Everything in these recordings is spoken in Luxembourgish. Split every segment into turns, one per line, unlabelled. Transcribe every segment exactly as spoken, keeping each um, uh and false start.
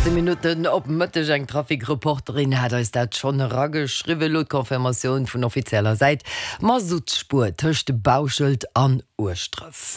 sechzehn Minuten op Mëtteg eng Trafikreporterin hat es dat schon raggeschriwe Lotkonfirmationun vun offizieller Seit Masutspur töcht de Bauschild an Urstrff.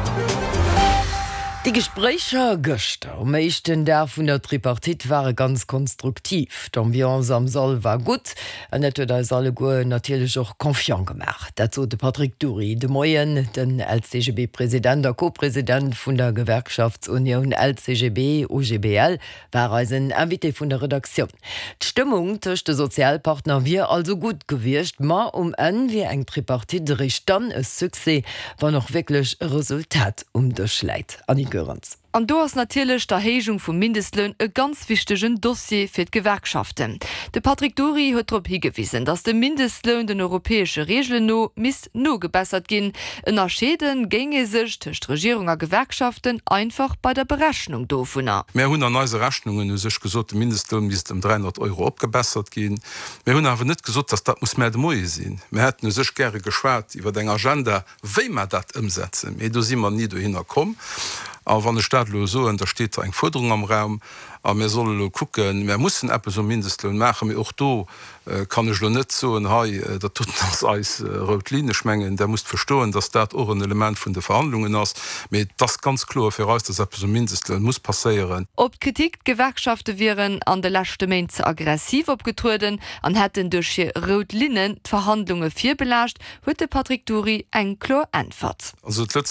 Die Gesprächer gëster am meeschten der vun der Tripartit waren ganz konstruktiv. D'ambiance am Saal war gut, an net huet als alle goe natilech och konfiant gemacht. Dazu de Patrick Dury, de Moien, den L C G B-Präsident, der Co-Präsident vun der Gewerkschaftsunion L C G B U G B L, war als een Invité vun der Redaktion. D'Stimmung tëcht de Sozialpartner wie also gut gewircht, ma um en wie eng Tripartit rich dann e Suse war noch wirklich Resultat um de Schleit. An do ass natilech der Heung vum Mindestlön e ganz wichtegen Dossier fir d Gewerkschaften. De Patrick Dury huet trop higewiesen, dats de Mindestlön den europäesche Regeln no mis no gebessert ginn. ënner Schäden gänge sech techt Regierunnger Gewerkschaften einfach bei der Berechnung do vunner.
Mehr hun neuse Rechnungen hu sech gesot de Mindestlön bis dem dreihundert Euro opgebessert gin. Wir hunn awer net gesot, dass dat muss mehr de Moie sinn. Wir hätten sech gerne geschwert iwwer deng Agenda, wéi man dat umsetzen. E du si man nie do hinnerkom. Aber wann der Staat so und da steht eng Forderung am Raum, aber mir soll gucken, wir müssen App so Mindestlohn machen, mir auch do äh, kann ich net so hey, da tut das Eis äh, Rotlinie schmengen, der muss verstohlen, dass dat auch ein Element von der Verhandlungen ist. Mit das ganz klar voraus, dass so Mindestlohn muss passieren.
Ob Kritik Gewerkschaften wären an der letzte Main zu aggressiv abgetruden, an hätten durch Rotlinien Verhandlungen vier belascht, wurde Patrick Dury eng klar Antwort.
Also